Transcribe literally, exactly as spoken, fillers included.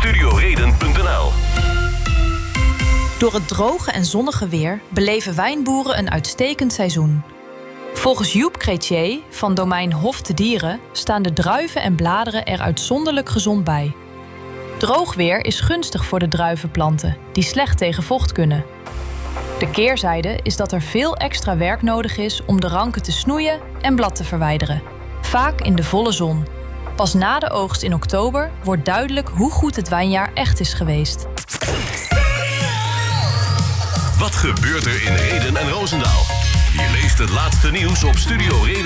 studioreden punt n l. Door het droge en zonnige weer beleven wijnboeren een uitstekend seizoen. Volgens Joep Chrétien van domein Hof te Dieren staan de druiven en bladeren er uitzonderlijk gezond bij. Droog weer is gunstig voor de druivenplanten, die slecht tegen vocht kunnen. De keerzijde is dat er veel extra werk nodig is om de ranken te snoeien en blad te verwijderen. Vaak in de volle zon. Pas na de oogst in oktober wordt duidelijk hoe goed het wijnjaar echt is geweest. Wat gebeurt er in Rheden en Roosendaal? Je leest het laatste nieuws op studio reden